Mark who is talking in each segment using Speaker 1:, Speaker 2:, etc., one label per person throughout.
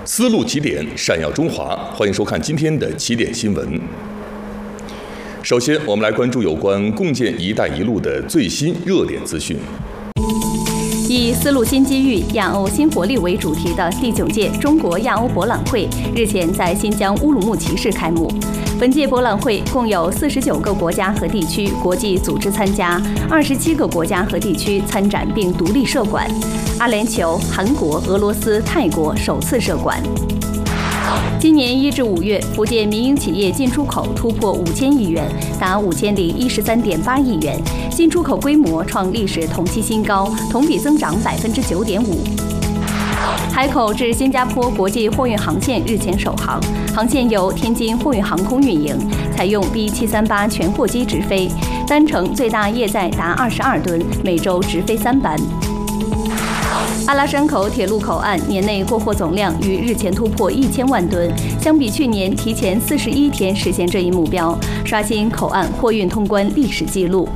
Speaker 1: 思路起点，闪耀中华。欢迎收看今天的起点新闻。首先，我们来关注有关共建“一带一路”的最新热点资讯。
Speaker 2: 以“丝路新机遇，亚欧新活力”为主题的第9届中国亚欧博览会日前在新疆乌鲁木齐市开幕。本届博览会共有49个国家和地区国际组织参加，27个国家和地区参展并独立设馆。阿联酋、韩国、俄罗斯、泰国首次设馆。今年1至5月，福建民营企业进出口突破5000亿元，达5013.8亿元，进出口规模创历史同期新高，同比增长9.5%。海口至新加坡国际货运航线日前首航，航线由天津货运航空运营，采用 B738全货机直飞，单程最大业载达22吨，每周直飞3班。阿拉山口铁路口岸年内过货总量于日前突破1000万吨，相比去年提前41天实现这一目标，刷新口岸货运通关历史记录。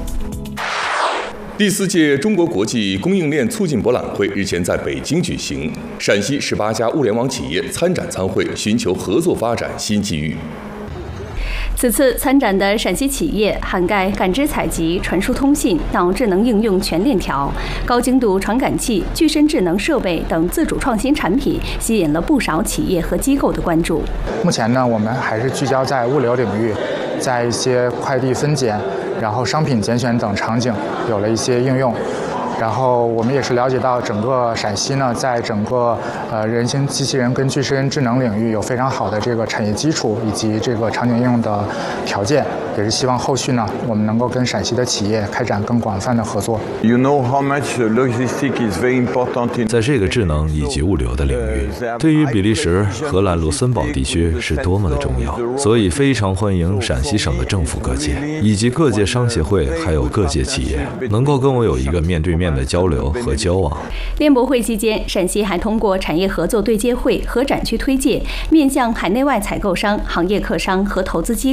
Speaker 1: 第4届中国国际供应链促进博览会日前在北京举行，陕西18家物联网企业参展参会，寻求合作发展新机遇。
Speaker 2: 此次参展的陕西企业涵盖感知采集、传输通信到智能应用全链条、高精度传感器、具身智能设备等自主创新产品，吸引了不少企业和机构的关注。
Speaker 3: 目前呢，我们还是聚焦在物流领域，在一些快递分拣、然后商品拣选等场景有了一些应用。然后我们也是了解到，整个陕西呢，在整个人形机器人跟具身智能领域有非常好的这个产业基础以及这个场景应用的条件，也是希望后续呢，我们能够跟陕西的企业开展更广泛的合作。
Speaker 4: 在这个智能以及物流的领域，对于比利时、荷兰卢森堡地区是多么的重要，所以非常欢迎陕西省的政府各界以及各界商协会还有各界企业能够跟我有一个面对面的交流和交往。
Speaker 2: 联博会期间，陕西还通过产业合作对接会和展区推介，面向海内外采购商、行业客商和投资机